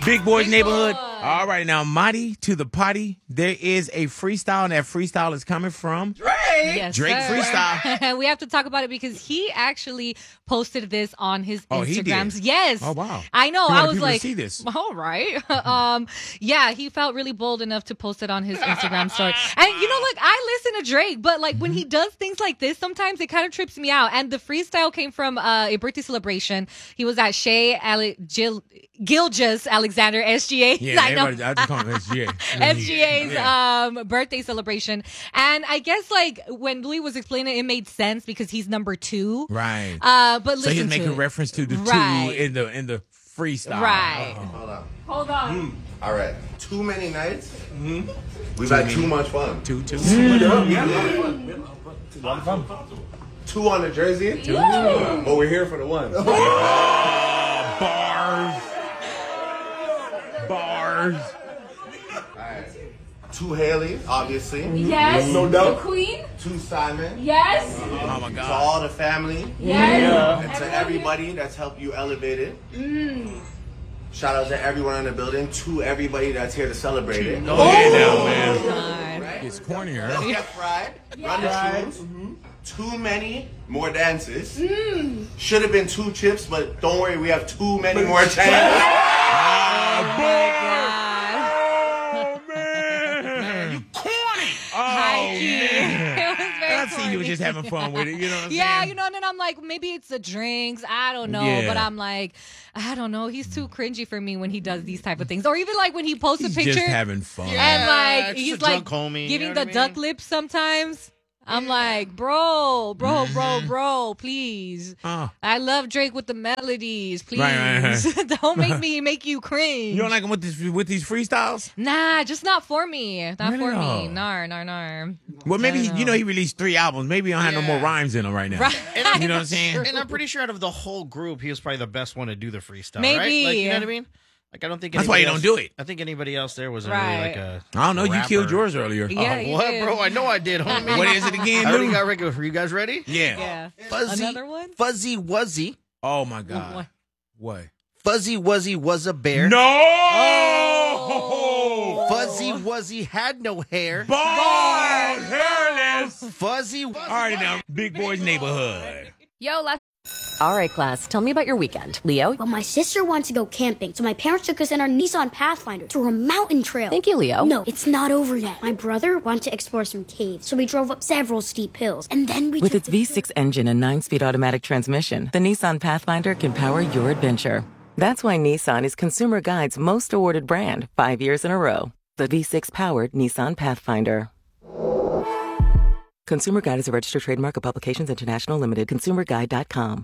Big Boys Neighborhood. All right, now, Marty to the potty. There is a freestyle, and that freestyle is coming from Drake. Yes, Drake sir. freestyle. We have to talk about it because he actually posted this on his Oh, he Instagrams. did? Yes. Oh, wow. I know. He I wanted was people to like, see this. all right. Yeah, he felt really bold enough to post it on his Instagram story. And look, I listen to Drake, but like when he does things like this, sometimes it kind of trips me out. And the freestyle came from a birthday celebration. He was at Gilgis Alexander SGA. Yeah, I know. everybody, I just call him SGA. FGA's birthday celebration. And I guess like when Louis was explaining it made sense because he's number 2. Right. But listen So he's to making it. reference to the Right. 2 in the freestyle. Right. Hold on. All right. Too many nights. We've had too much fun. Two. A lot of fun. 2 on the jersey. But we're here for the 1. Bars. Alright. 2 Haley, obviously. Yes. No doubt. The Queen. 2 Simon. Yes. Oh, my To God. all the family. Yes. And to everybody that's helped you elevate it. Shout out to everyone in the building. To everybody that's here to celebrate it. Go ahead now, man. God. It's cornier. Let's get fried. Run the tunes. Too many more dances. Should have been 2 chips, but don't worry, we have too many more chances. Oh, man. You corny. High key. It was very I see you were corny. just having fun with it. You know what I'm Yeah, saying? and then I'm like, maybe it's the drinks. I don't know. Yeah. But I'm like, I don't know. He's too cringy for me when he does these type of things. Or even like when he posts He's a picture just having fun. and like just he's a like drunk homie, you giving know the what I mean? duck lips sometimes. I'm like, bro, please. Oh. I love Drake with the melodies, please. Right. Don't make you cringe. You don't like him with these freestyles? Nah, just not for me. Not for Really? me. Nar. Well, maybe I don't he know. released 3 albums. Maybe he don't have no more Yeah. rhymes in them right now. Right. You know what I'm saying? And I'm pretty sure out of the whole group, he was probably the best one to do the freestyle. Maybe. Right? Like, you know what I mean? Like, I don't think That's why anybody you don't else- do it. I think anybody else there was Right. really like a. I don't know. You rapper. killed yours earlier. Yeah, Oh, you what, did. bro? I know I did, homie. What is it again, I already Lou? got ready. Are you guys ready? Yeah. Yeah. Fuzzy, Another one? Fuzzy Wuzzy. Oh, my God. What? What? Fuzzy Wuzzy was a bear. No! Fuzzy Wuzzy had no hair. Bald, hairless. Fuzzy All right, now, Big Boys Neighborhood. Yo, let's. All right, class, tell me about your weekend. Leo? Well, my sister wanted to go camping, so my parents took us in our Nissan Pathfinder through a mountain trail. Thank you, Leo. No, it's not over yet. My brother wanted to explore some caves, so we drove up several steep hills, and then we With took its V6 engine and 9-speed automatic transmission, the Nissan Pathfinder can power your adventure. That's why Nissan is Consumer Guide's most awarded brand 5 years in a row. The V6-powered Nissan Pathfinder. Consumer Guide is a registered trademark of Publications International Limited. ConsumerGuide.com.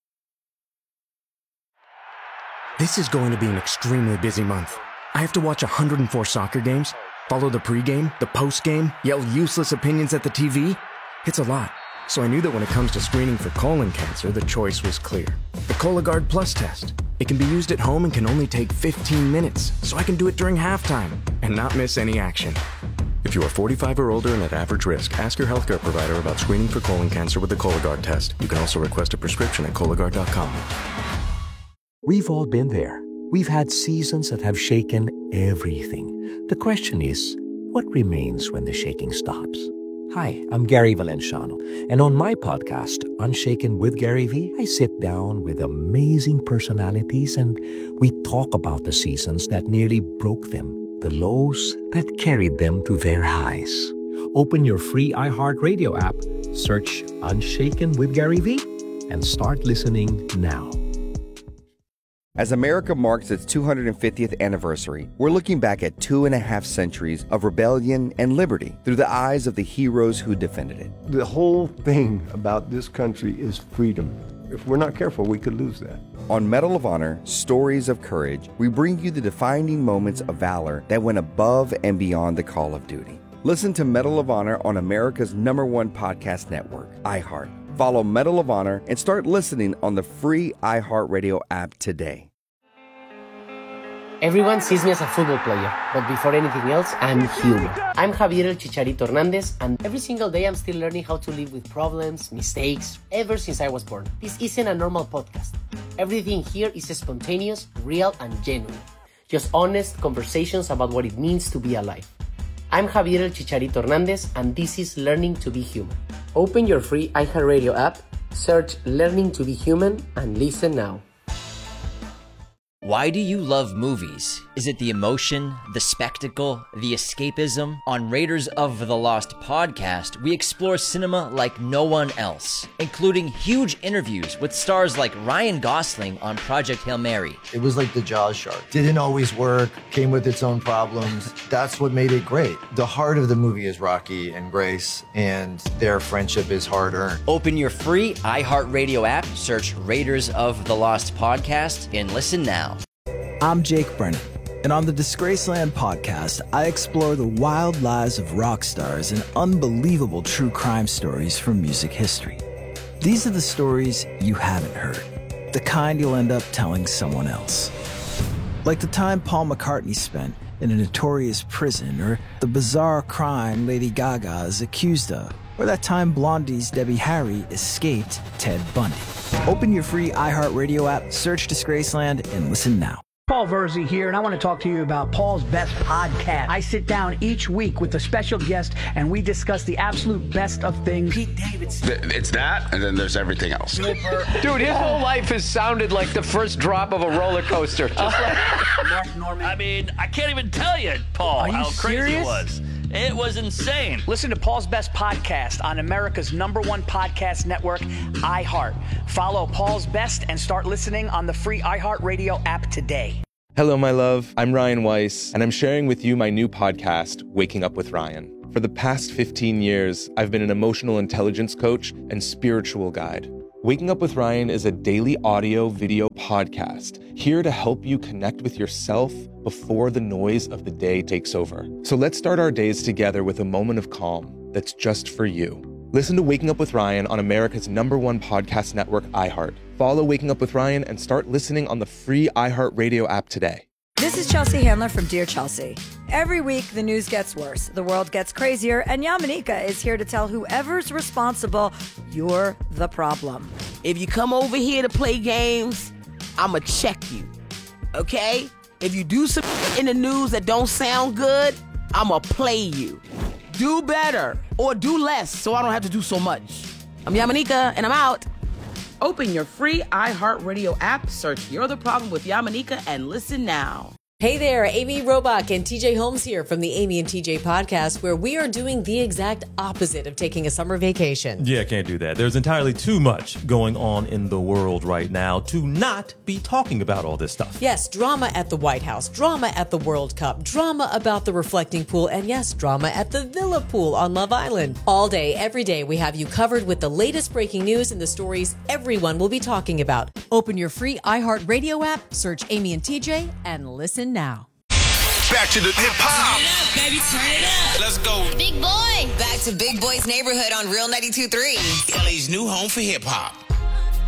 This is going to be an extremely busy month. I have to watch 104 soccer games, follow the pregame, the postgame, yell useless opinions at the TV. It's a lot. So I knew that when it comes to screening for colon cancer, the choice was clear. The Cologuard Plus test. It can be used at home and can only take 15 minutes, so I can do it during halftime and not miss any action. If you are 45 or older and at average risk, ask your healthcare provider about screening for colon cancer with the Cologuard test. You can also request a prescription at Cologuard.com. We've all been there. We've had seasons that have shaken everything. The question is, what remains when the shaking stops? Hi, I'm Gary Valenciano, and on my podcast, Unshaken with Gary V, I sit down with amazing personalities and we talk about the seasons that nearly broke them, the lows that carried them to their highs. Open your free iHeartRadio app, search Unshaken with Gary V, and start listening now. As America marks its 250th anniversary, we're looking back at 2.5 centuries of rebellion and liberty through the eyes of the heroes who defended it. The whole thing about this country is freedom. If we're not careful, we could lose that. On Medal of Honor, Stories of Courage, we bring you the defining moments of valor that went above and beyond the call of duty. Listen to Medal of Honor on America's #1 podcast network, iHeart. Follow Medal of Honor and start listening on the free iHeartRadio app today. Everyone sees me as a football player, but before anything else, I'm human. I'm Javier El Chicharito Hernandez, and every single day I'm still learning how to live with problems, mistakes, ever since I was born. This isn't a normal podcast. Everything here is spontaneous, real, and genuine. Just honest conversations about what it means to be alive. I'm Javier El Chicharito Hernandez, and this is Learning to be Human. Open your free iHeartRadio app, search Learning to be Human, and listen now. Why do you love movies? Is it the emotion, the spectacle, the escapism? On Raiders of the Lost podcast, we explore cinema like no one else, including huge interviews with stars like Ryan Gosling on Project Hail Mary. It was like the Jaws shark. Didn't always work, came with its own problems. That's what made it great. The heart of the movie is Rocky and Grace, and their friendship is hard-earned. Open your free iHeartRadio app, search Raiders of the Lost podcast, and listen now. I'm Jake Brennan, and on the Disgraceland podcast, I explore the wild lives of rock stars and unbelievable true crime stories from music history. These are the stories you haven't heard, the kind you'll end up telling someone else. Like the time Paul McCartney spent in a notorious prison, or the bizarre crime Lady Gaga is accused of, or that time Blondie's Debbie Harry escaped Ted Bundy. Open your free iHeartRadio app, search Disgraceland, and listen now. Paul Verzi here, and I want to talk to you about Paul's Best Podcast. I sit down each week with a special guest, and we discuss the absolute best of things. Pete Davidson. It's that, and then there's everything else. Dude, his whole life has sounded like the first drop of a roller coaster. Just like Mark Norman. I mean, I can't even tell you, Paul, how crazy serious? it was. It was insane. Listen to Paul's Best Podcast on America's #1 podcast network, iHeart. Follow Paul's Best and start listening on the free iHeartRadio app today. Hello, my love. I'm Ryan Weiss, and I'm sharing with you my new podcast, Waking Up with Ryan. For the past 15 years, I've been an emotional intelligence coach and spiritual guide. Waking Up with Ryan is a daily audio-video podcast here to help you connect with yourself before the noise of the day takes over. So let's start our days together with a moment of calm that's just for you. Listen to Waking Up with Ryan on America's #1 podcast network, iHeart. Follow Waking Up with Ryan and start listening on the free iHeartRadio app today. This is Chelsea Handler from Dear Chelsea. Every week, the news gets worse, the world gets crazier, and Yamanika is here to tell whoever's responsible, you're the problem. If you come over here to play games, I'ma check you, okay? If you do some in the news that don't sound good, I'ma play you. Do better or do less so I don't have to do so much. I'm Yamanika, and I'm out. Open your free iHeartRadio app, search You're the Problem with Yamanika, and listen now. Hey there, Amy Robach and TJ Holmes here from the Amy and TJ podcast, where we are doing the exact opposite of taking a summer vacation. Yeah, can't do that. There's entirely too much going on in the world right now to not be talking about all this stuff. Yes, drama at the White House, drama at the World Cup, drama about the reflecting pool, and yes, drama at the Villa Pool on Love Island. All day, every day, we have you covered with the latest breaking news and the stories everyone will be talking about. Open your free iHeartRadio app, search Amy and TJ, and listen now. Back to the hip hop. Turn it up, baby, turn it up. Let's go. Big Boy. Back to Big Boy's Neighborhood on Real 92.3. LA's new home for hip hop.